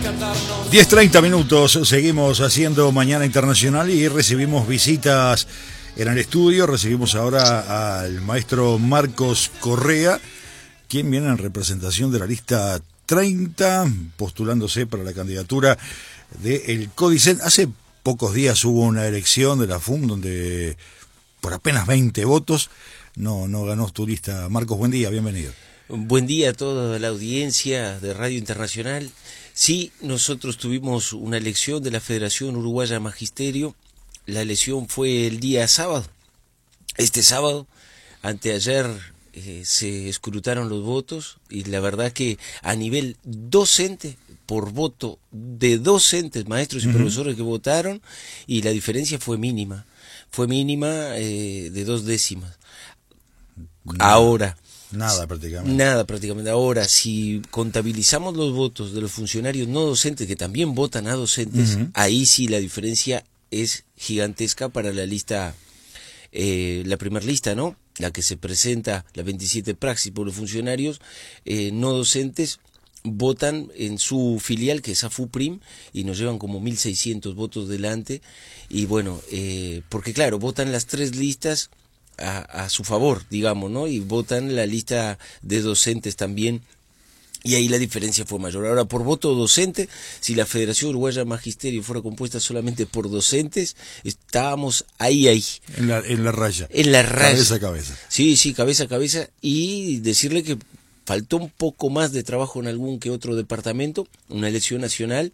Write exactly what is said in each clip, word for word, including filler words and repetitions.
diez treinta minutos, seguimos haciendo Mañana Internacional y recibimos visitas en el estudio. Recibimos ahora al maestro Marcos Correa, quien viene en representación de la lista treinta, postulándose para la candidatura del Codicen. Hace pocos días hubo una elección de la F U M donde por apenas veinte votos no, no ganó tu lista. Marcos, buen día, bienvenido. Buen día a toda la audiencia de Radio Internacional. Sí, nosotros tuvimos una elección de la Federación Uruguaya de Magisterio. La elección fue el día sábado. Este sábado, anteayer, eh, se escrutaron los votos y la verdad que a nivel docente, por voto de docentes, maestros y uh-huh. profesores que votaron, y la diferencia fue mínima. Fue mínima eh, de dos décimas. No. Ahora... Nada prácticamente. Nada prácticamente. Ahora, si contabilizamos los votos de los funcionarios no docentes que también votan a docentes, uh-huh. ahí sí la diferencia es gigantesca para la lista, eh, la primera lista, ¿no? La que se presenta, la veintisiete praxis por los funcionarios eh, no docentes, votan en su filial, que es AFUPRIM, y nos llevan como mil seiscientos votos delante. Y bueno, eh, porque claro, votan las tres listas A, a su favor, digamos, ¿no? Y votan la lista de docentes también, y ahí la diferencia fue mayor. Ahora, por voto docente, si la Federación Uruguaya de Magisterio fuera compuesta solamente por docentes, estábamos ahí, ahí. En la, en la raya. En la raya. Cabeza a cabeza. Sí, sí, cabeza a cabeza, y decirle que faltó un poco más de trabajo en algún que otro departamento, una elección nacional,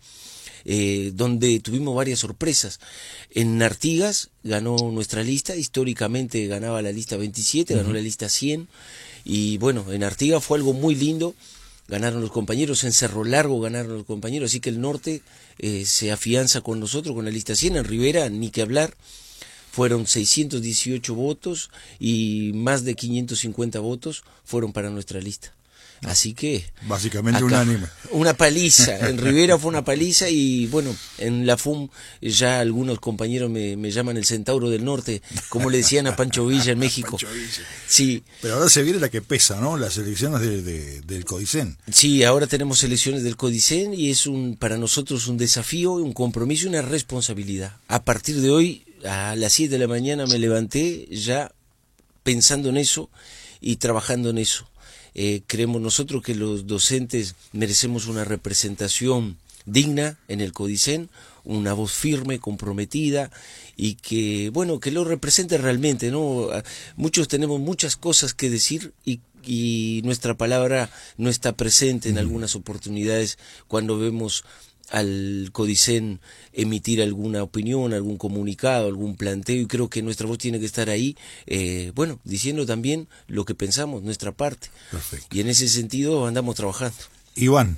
Eh, donde tuvimos varias sorpresas. En Artigas ganó nuestra lista, históricamente ganaba la lista veintisiete, ganó uh-huh. la lista cien, y bueno, en Artigas fue algo muy lindo, ganaron los compañeros, en Cerro Largo ganaron los compañeros, así que el norte eh, se afianza con nosotros con la lista cien. En Rivera, ni que hablar, fueron seiscientos dieciocho votos y más de quinientos cincuenta votos fueron para nuestra lista. Así que... Básicamente acá, unánime. Una paliza. En Rivera fue una paliza y bueno, en la F U M ya algunos compañeros me, me llaman el Centauro del Norte, como le decían a Pancho Villa en México. Pancho Villa. Sí. Pero ahora se viene la que pesa, ¿no? Las elecciones de, de, del Codicen. Sí, ahora tenemos elecciones del Codicen y es un para nosotros un desafío, un compromiso y una responsabilidad. A partir de hoy, a las siete de la mañana me levanté ya pensando en eso y trabajando en eso. Eh, creemos nosotros que los docentes merecemos una representación digna en el Codicen, una voz firme, comprometida y que, bueno, que lo represente realmente, ¿no? Muchos tenemos muchas cosas que decir y, y nuestra palabra no está presente en algunas oportunidades cuando vemos al Codicen emitir alguna opinión, algún comunicado, algún planteo, y creo que nuestra voz tiene que estar ahí, eh, bueno, diciendo también lo que pensamos, nuestra parte. Perfecto. Y en ese sentido andamos trabajando. Iván.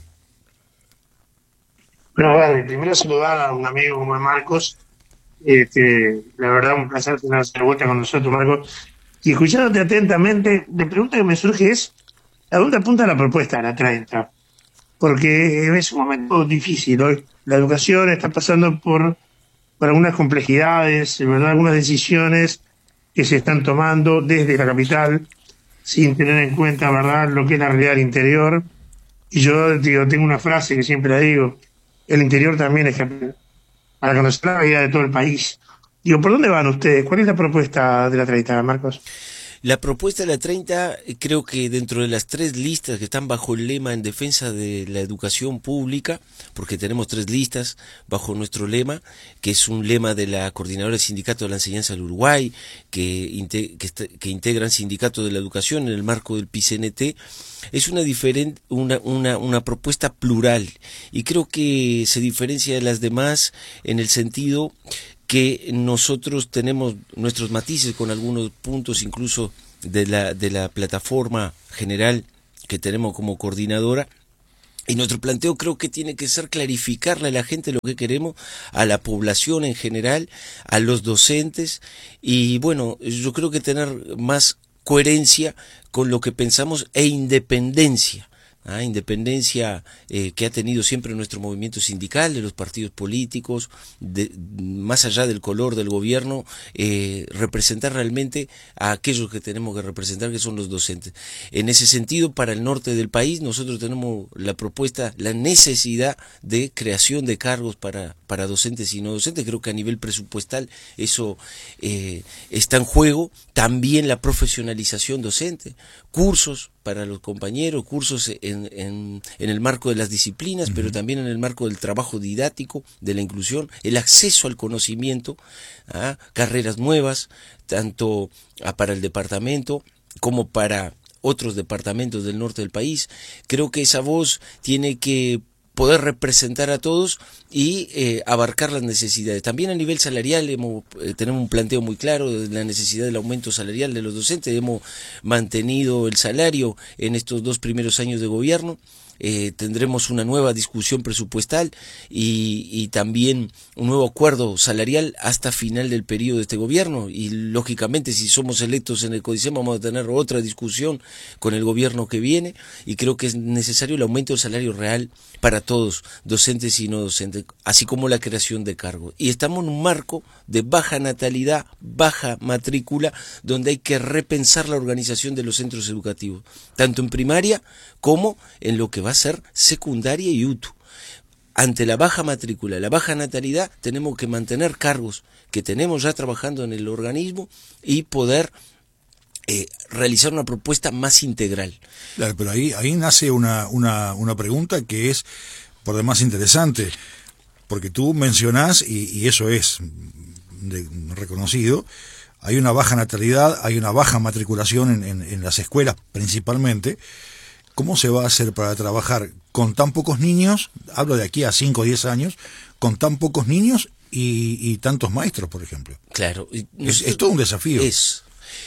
Bueno, vale, primero saludar a un amigo como Marcos, este, la verdad un placer tener de vuelta con nosotros, Marcos, y escuchándote atentamente, la pregunta que me surge es, ¿a dónde apunta la propuesta de la treinta? Porque es un momento difícil hoy. La educación está pasando por, por algunas complejidades, ¿verdad? Algunas decisiones que se están tomando desde la capital sin tener en cuenta, ¿verdad?, lo que es la realidad del interior. Y yo digo, tengo una frase que siempre la digo, el interior también es capital, para conocer la realidad de todo el país. Digo, ¿por dónde van ustedes? ¿Cuál es la propuesta de la treinta, Marcos? La propuesta de la treinta, creo que dentro de las tres listas que están bajo el lema en defensa de la educación pública, porque tenemos tres listas bajo nuestro lema, que es un lema de la Coordinadora del Sindicato de la Enseñanza del Uruguay, que, inte, que, está, que integran Sindicato de la Educación en el marco del P I C N T, es una, diferent, una, una, una propuesta plural, y creo que se diferencia de las demás en el sentido que nosotros tenemos nuestros matices con algunos puntos incluso de la de la plataforma general que tenemos como coordinadora, y nuestro planteo creo que tiene que ser clarificarle a la gente lo que queremos, a la población en general, a los docentes, y bueno, yo creo que tener más coherencia con lo que pensamos e independencia ¿ah? Independencia eh, que ha tenido siempre nuestro movimiento sindical, de los partidos políticos, de, más allá del color del gobierno, eh, representar realmente a aquellos que tenemos que representar, que son los docentes. En ese sentido, para el norte del país, nosotros tenemos la propuesta, la necesidad de creación de cargos para, para docentes y no docentes. Creo que a nivel presupuestal eso eh, está en juego. También la profesionalización docente, cursos para los compañeros, cursos en, en, en el marco de las disciplinas, uh-huh. pero también en el marco del trabajo didáctico, de la inclusión, el acceso al conocimiento, ¿ah? Carreras nuevas, tanto ah, para el departamento como para otros departamentos del norte del país. Creo que esa voz tiene que poder representar a todos y eh, abarcar las necesidades. También a nivel salarial hemos, eh, tenemos un planteo muy claro de la necesidad del aumento salarial de los docentes. Hemos mantenido el salario en estos dos primeros años de gobierno. Eh, tendremos una nueva discusión presupuestal y, y también un nuevo acuerdo salarial hasta final del periodo de este gobierno, y lógicamente si somos electos en el CODICEM vamos a tener otra discusión con el gobierno que viene, y creo que es necesario el aumento del salario real para todos, docentes y no docentes, así como la creación de cargos. Y estamos en un marco de baja natalidad, baja matrícula, donde hay que repensar la organización de los centros educativos, tanto en primaria como en lo que va a ser secundaria y U T U. Ante la baja matrícula, la baja natalidad, tenemos que mantener cargos que tenemos ya trabajando en el organismo y poder eh, realizar una propuesta más integral. Claro, pero ahí, ahí nace una, una, una pregunta que es por demás interesante, porque tú mencionás, y, y eso es de, reconocido, hay una baja natalidad, hay una baja matriculación en, en, en las escuelas principalmente. ¿Cómo se va a hacer para trabajar con tan pocos niños, hablo de aquí a cinco o diez años, con tan pocos niños y, y tantos maestros, por ejemplo? Claro. Es, es todo un desafío. Es.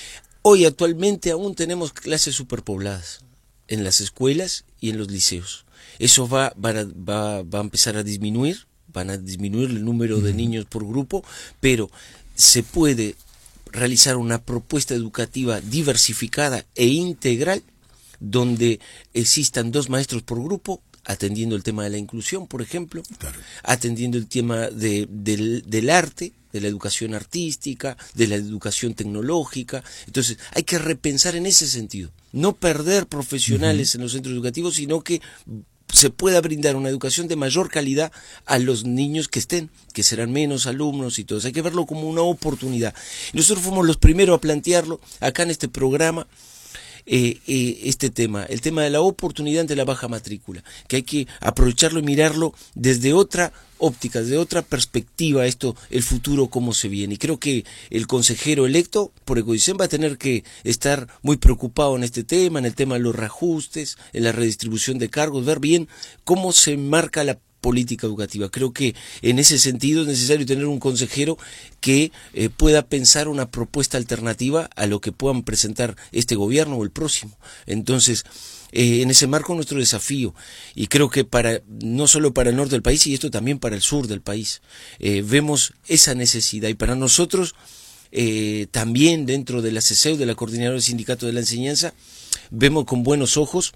Hoy actualmente aún tenemos clases superpobladas en las escuelas y en los liceos. Eso va, va, a, va, va a empezar a disminuir, van a disminuir el número de niños por grupo, pero se puede realizar una propuesta educativa diversificada e integral, donde existan dos maestros por grupo, atendiendo el tema de la inclusión, por ejemplo, claro. atendiendo el tema de, del, del arte, de la educación artística, de la educación tecnológica. Entonces hay que repensar en ese sentido, no perder profesionales uh-huh. en los centros educativos, sino que se pueda brindar una educación de mayor calidad a los niños que estén, que serán menos alumnos y todo. Hay que verlo como una oportunidad. Nosotros fuimos los primeros a plantearlo acá en este programa, Eh, eh, este tema, el tema de la oportunidad ante la baja matrícula, que hay que aprovecharlo y mirarlo desde otra óptica, desde otra perspectiva, esto, el futuro, cómo se viene. Y creo que el consejero electo por el CODICEM va a tener que estar muy preocupado en este tema, en el tema de los reajustes, en la redistribución de cargos, ver bien cómo se marca la política educativa. Creo que en ese sentido es necesario tener un consejero que eh, pueda pensar una propuesta alternativa a lo que puedan presentar este gobierno o el próximo. Entonces, eh, en ese marco nuestro desafío, y creo que para no solo para el norte del país, y esto también para el sur del país, eh, vemos esa necesidad, y para nosotros eh, también dentro de la C S E U, de la Coordinadora del Sindicato de la Enseñanza, vemos con buenos ojos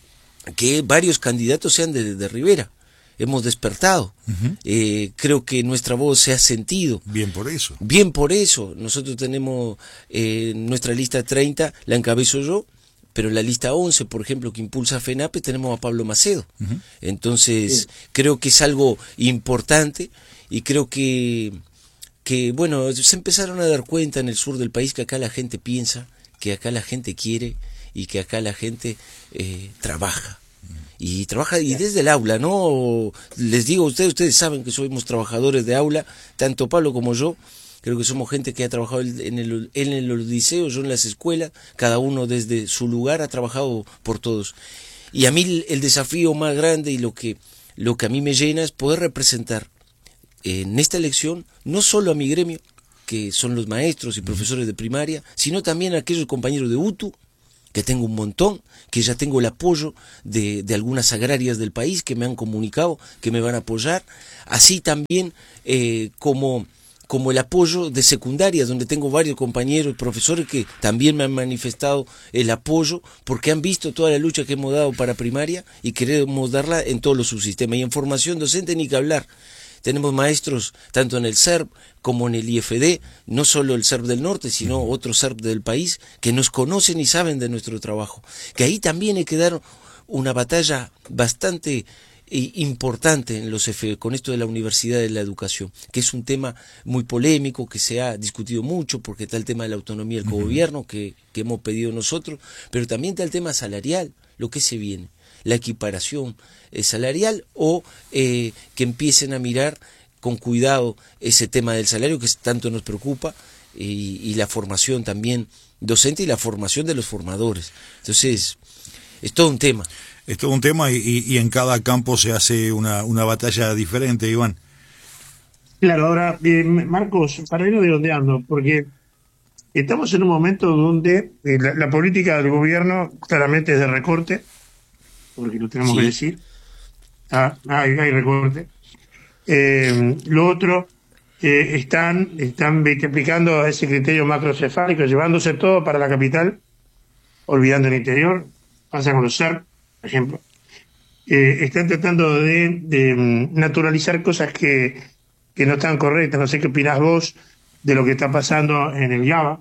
que varios candidatos sean de, de Rivera. Hemos despertado, uh-huh. eh, creo que nuestra voz se ha sentido. Bien por eso. Bien por eso. Nosotros tenemos eh, nuestra lista treinta, la encabezo yo, pero en la lista once, por ejemplo, que impulsa FENAPE, tenemos a Pablo Macedo. Uh-huh. Entonces, sí. creo que es algo importante, y creo que, que, bueno, se empezaron a dar cuenta en el sur del país que acá la gente piensa, que acá la gente quiere y que acá la gente eh, trabaja. Y trabaja y desde el aula, ¿no? Les digo a ustedes, ustedes saben que somos trabajadores de aula, tanto Pablo como yo. Creo que somos gente que ha trabajado en el, en los liceos, yo en las escuelas, cada uno desde su lugar ha trabajado por todos. Y a mí el desafío más grande y lo que, lo que a mí me llena es poder representar en esta elección no solo a mi gremio, que son los maestros y profesores de primaria, sino también a aquellos compañeros de U T U, que tengo un montón, que ya tengo el apoyo de, de algunas agrarias del país que me han comunicado que me van a apoyar, así también eh, como, como el apoyo de secundaria, donde tengo varios compañeros, profesores que también me han manifestado el apoyo porque han visto toda la lucha que hemos dado para primaria y queremos darla en todos los subsistemas. Y en formación docente ni que hablar. Tenemos maestros tanto en el S E R P como en el I F D, no solo el S E R P del norte, sino otros S E R P del país, que nos conocen y saben de nuestro trabajo. Que ahí también hay que dar una batalla bastante importante en los F, con esto de la Universidad de la Educación, que es un tema muy polémico, que se ha discutido mucho, porque está el tema de la autonomía del cogobierno, que, que hemos pedido nosotros, pero también está el tema salarial, lo que se viene, la equiparación eh, salarial, o eh, que empiecen a mirar con cuidado ese tema del salario que tanto nos preocupa, y, y la formación también docente y la formación de los formadores. Entonces, es todo un tema. Es todo un tema y, y, y en cada campo se hace una, una batalla diferente, Iván. Claro, ahora, eh, Marcos, para ir redondeando, porque estamos en un momento donde eh, la, la política del gobierno claramente es de recorte, porque lo tenemos sí. que decir. Ah, hay, hay recorte. Eh, lo otro, eh, están, están aplicando ese criterio macrocefálico, llevándose todo para la capital, olvidando el interior. Pasa con los S E R P, por ejemplo. Eh, están tratando de, de naturalizar cosas que, que no están correctas. No sé qué opinás vos de lo que está pasando en el Java,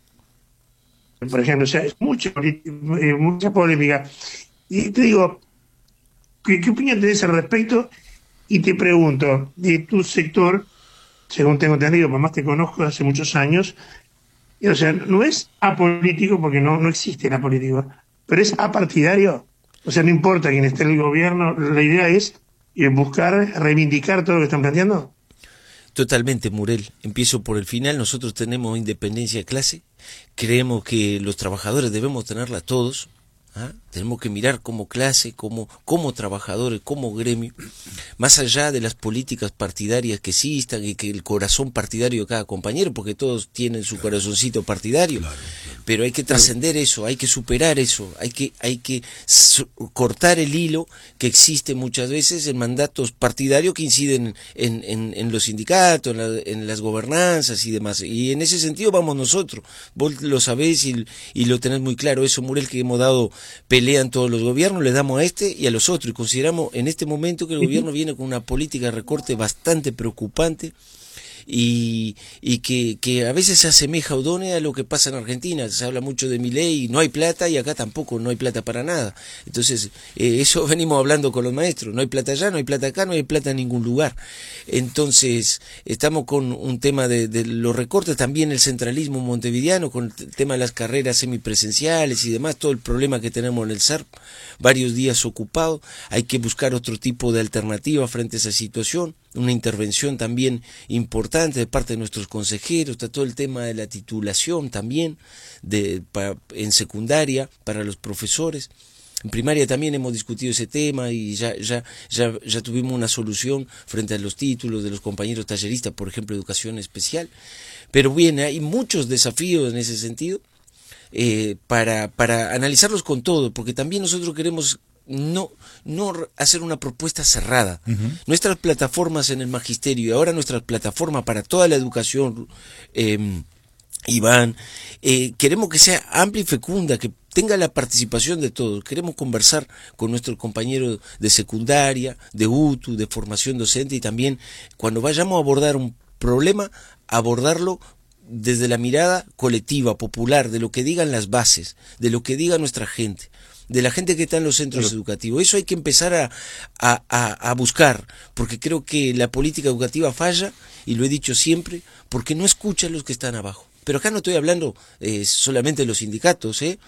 por ejemplo. O sea, es mucha, eh, mucha polémica. Y te digo, ¿qué, qué opinión tenés al respecto? Y te pregunto, de tu sector, según tengo entendido, por más te conozco hace muchos años, y, o sea, no es apolítico, porque no, no existe la política, pero es apartidario. O sea, no importa quién esté en el gobierno, la idea es buscar, reivindicar todo lo que están planteando. Totalmente, Murel. Empiezo por el final. Nosotros tenemos independencia de clase. Creemos que los trabajadores debemos tenerla todos. ¿Ah? Tenemos que mirar como clase, como, como trabajadores, como gremio, más allá de las políticas partidarias que existan y que el corazón partidario de cada compañero, porque todos tienen su corazoncito partidario, claro, claro. Pero hay que trascender eso, hay que superar eso, hay que, hay que cortar el hilo que existe muchas veces en mandatos partidarios que inciden en, en, en los sindicatos, en, la, en las gobernanzas y demás. Y en ese sentido vamos nosotros, vos lo sabés y, y lo tenés muy claro, eso, Murel, que hemos dado pelean todos los gobiernos, le damos a este y a los otros, y consideramos en este momento que el gobierno viene con una política de recorte bastante preocupante y, y que, que a veces se asemeja o done a lo que pasa en Argentina. Se habla mucho de Milei y no hay plata, y acá tampoco no hay plata para nada. Entonces, eh, eso venimos hablando con los maestros, no hay plata allá, no hay plata acá, no hay plata en ningún lugar. Entonces, estamos con un tema de, de los recortes, también el centralismo montevideano, con el tema de las carreras semipresenciales y demás, todo el problema que tenemos en el S E R P, varios días ocupados. Hay que buscar otro tipo de alternativa frente a esa situación, una intervención también importante de parte de nuestros consejeros. Está todo el tema de la titulación también de, para, en secundaria para los profesores. En primaria también hemos discutido ese tema y ya, ya, ya, ya tuvimos una solución frente a los títulos de los compañeros talleristas, por ejemplo, educación especial. Pero bien, hay muchos desafíos en ese sentido eh, para, para analizarlos con todo, porque también nosotros queremos no, no hacer una propuesta cerrada. Uh-huh. Nuestras plataformas en el magisterio y ahora nuestras plataformas para toda la educación, eh, Iván, eh, queremos que sea amplia y fecunda, que tenga la participación de todos. Queremos conversar con nuestros compañeros de secundaria, de U T U, de formación docente, y también cuando vayamos a abordar un problema, abordarlo desde la mirada colectiva, popular, de lo que digan las bases, de lo que diga nuestra gente, de la gente que está en los centros sí. educativos. Eso hay que empezar a, a, a, a buscar, porque creo que la política educativa falla, y lo he dicho siempre, porque no escucha a los que están abajo. Pero acá no estoy hablando eh, solamente de los sindicatos, ¿eh?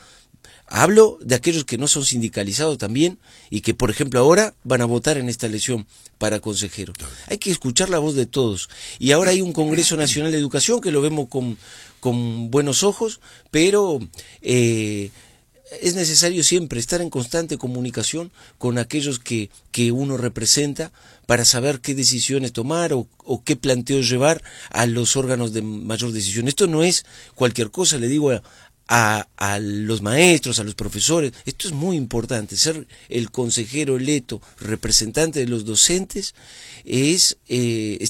Hablo de aquellos que no son sindicalizados también y que, por ejemplo, ahora van a votar en esta elección para consejero. Hay que escuchar la voz de todos. Y ahora hay un Congreso Nacional de Educación que lo vemos con, con buenos ojos, pero eh, es necesario siempre estar en constante comunicación con aquellos que, que uno representa para saber qué decisiones tomar o, o qué planteos llevar a los órganos de mayor decisión. Esto no es cualquier cosa, le digo a, a, a los maestros, a los profesores. Esto es muy importante. Ser el consejero electo, representante de los docentes, es eh,